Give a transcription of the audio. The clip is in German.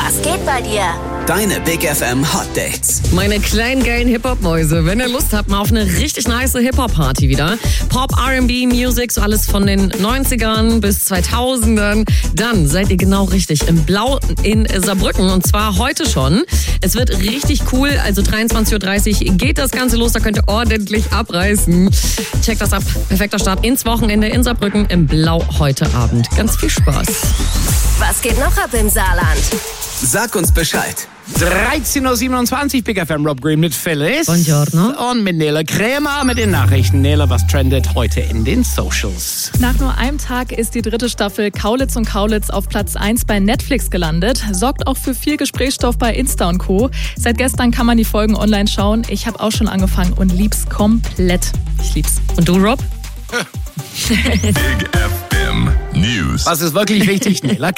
Was geht bei dir? Deine Big FM Hot Dates. Meine kleinen geilen Hip-Hop-Mäuse, wenn ihr Lust habt, mal auf eine richtig nice Hip-Hop-Party wieder. Pop, R&B, Music, so alles von den 90ern bis 2000ern. Dann seid ihr genau richtig im Blau in Saarbrücken und zwar heute schon. Es wird richtig cool, also 23.30 Uhr geht das Ganze los, da könnt ihr ordentlich abreißen. Checkt das ab, perfekter Start ins Wochenende in Saarbrücken im Blau heute Abend. Ganz viel Spaß. Was geht noch ab im Saarland? Sag uns Bescheid. 13.27 Uhr, Big FM, Rob Green mit Phyllis. Buongiorno. Und mit Nele Krämer mit den Nachrichten. Nele, was trendet heute in den Socials? Nach nur einem Tag ist die dritte Staffel Kaulitz und Kaulitz auf Platz 1 bei Netflix gelandet. Sorgt auch für viel Gesprächsstoff bei Insta und Co. Seit gestern kann man die Folgen online schauen. Ich habe auch schon angefangen und lieb's komplett. Ich lieb's. Und du, Rob? Big FM News. Was ist wirklich wichtig, Nele?